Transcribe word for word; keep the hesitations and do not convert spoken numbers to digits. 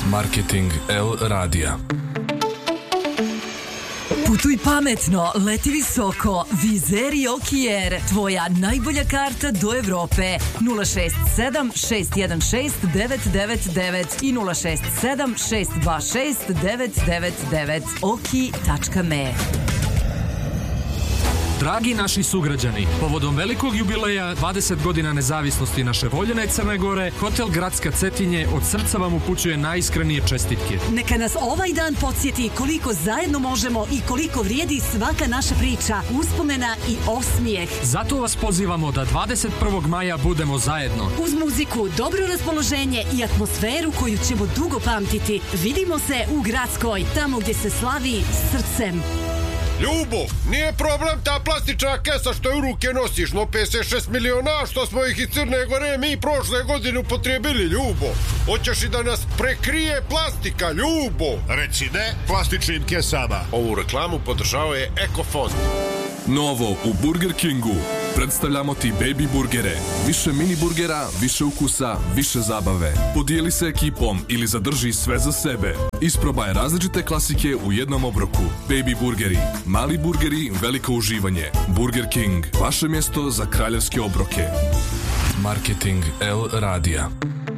Marketing L radija. Putuj pametno, leti visoko, Vizeri Okijer, tvoja najbolja karta do Evrope. nula šest sedam šest jedan šest devet devet devet i nula šest sedam šest dva šest devet devet devet. oki tačka me. Dragi naši sugrađani, povodom velikog jubileja dvadeset godina nezavisnosti naše voljene Crne Gore, Hotel Gradska Cetinje od srca vam upućuje najiskrenije čestitke. Neka nas ovaj dan podsjeti koliko zajedno možemo i koliko vrijedi svaka naša priča, uspomena i osmijeh. Zato vas pozivamo da dvadeset prvog maja budemo zajedno. Uz muziku, dobro raspoloženje i atmosferu koju ćemo dugo pamtiti. Vidimo se u Gradskoj, tamo gdje se slavi srcem. Ljubo, nije problem ta plastična kesa što je u ruke nosiš, no pedeset šest miliona što smo ih iz Crne Gore mi prošle godine upotrijebili, Ljubo. Hoćeš i da nas prekrije plastika, Ljubo? Reci ne plastičnim kesama. Ovu reklamu podržao je Ekofond. Novo u Burger Kingu. Predstavljamo ti baby burgere. Više mini burgera, više ukusa, više zabave. Podijeli se ekipom ili zadrži sve za sebe. Isprobaj različite klasike u jednom obroku. Baby burgeri, mali burgeri, veliko uživanje. Burger King, vaše mjesto za kraljevske obroke. Marketing L radija.